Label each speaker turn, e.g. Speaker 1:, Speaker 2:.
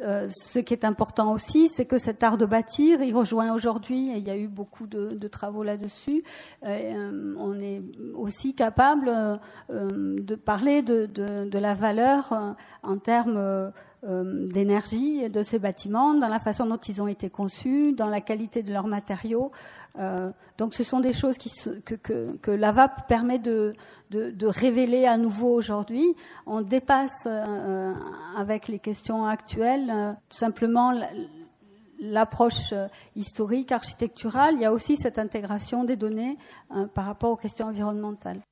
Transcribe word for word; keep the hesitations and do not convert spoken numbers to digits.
Speaker 1: Euh, ce qui est important aussi, c'est que cet art de bâtir, il rejoint aujourd'hui, et il y a eu beaucoup de, de travaux là-dessus, euh, on est aussi capable euh, de parler de, de, de la valeur euh, en termes euh, d'énergie de ces bâtiments, dans la façon dont ils ont été conçus, dans la qualité de leurs matériaux. Euh, donc ce sont des choses qui se, que, que, que l'A V A P permet de, de, de révéler à nouveau aujourd'hui. On dépasse euh, avec les questions actuelles euh, simplement l'approche historique, architecturale. Il y a aussi cette intégration des données euh, par rapport aux questions environnementales.